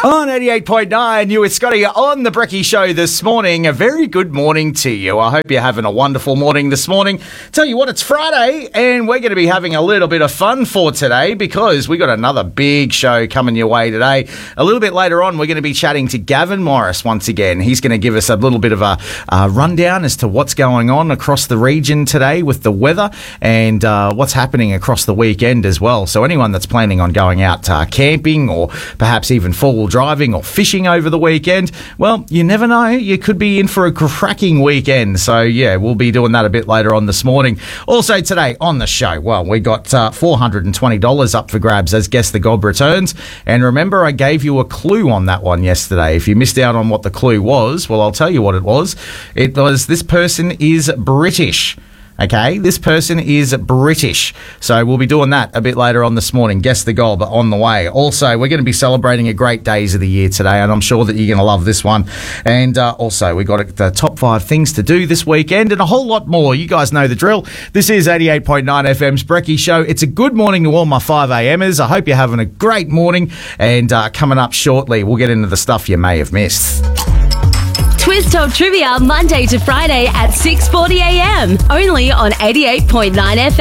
On 88.9, you with Scotty on the Brekkie Show this morning. A very good morning to you. I hope you're having a wonderful morning this morning. Tell you what, it's Friday and we're going to be having a little bit of fun for today because we got another big show coming your way today. A little bit later on, we're going to be chatting to Gavin Morris once again. He's going to give us a little bit of a rundown as to what's going on across the region today with the weather and what's happening across the weekend as well. So anyone that's planning on going out camping or perhaps even four-wheel driving or fishing over the weekend, well, you never know. You could be in for a cracking weekend. So, yeah, we'll be doing that a bit later on this morning. Also today on the show, well, we got $420 up for grabs as Guess the Gob returns. And remember, I gave you a clue on that one yesterday. If you missed out on what the clue was, well, I'll tell you what it was. It was this person is British. Okay, this person is British. So we'll be doing that a bit later on this morning. Guess the Gob on the way. Also, we're going to be celebrating a great days of the year today, and I'm sure that you're going to love this one. And also, we got the top 5 things to do this weekend and a whole lot more. You guys know the drill. This is 88.9 FM's Brekkie Show. It's a good morning to all my 5amers. I hope you're having a great morning. And coming up shortly, we'll get into the stuff you may have missed. Twist Top Trivia, Monday to Friday at 6:40am, only on 88.9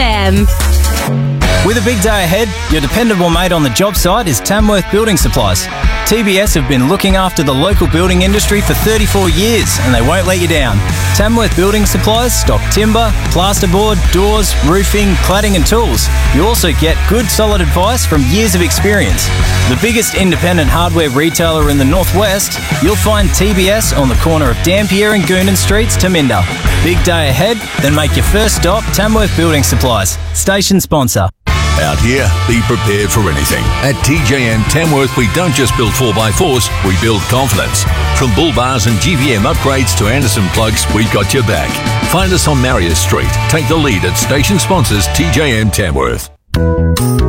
FM. With a big day ahead, your dependable mate on the job site is Tamworth Building Supplies. TBS have been looking after the local building industry for 34 years and they won't let you down. Tamworth Building Supplies stock timber, plasterboard, doors, roofing, cladding and tools. You also get good solid advice from years of experience. The biggest independent hardware retailer in the northwest, you'll find TBS on the corner of Dampier and Goonan Streets, Taminda. Big day ahead? Then make your first stop Tamworth Building Supplies. Station sponsor. Out here, be prepared for anything. At TJM Tamworth, we don't just build 4x4s, we build confidence. From bull bars and GVM upgrades to Anderson plugs, we've got your back. Find us on Marius Street. Take the lead at station sponsors TJM Tamworth.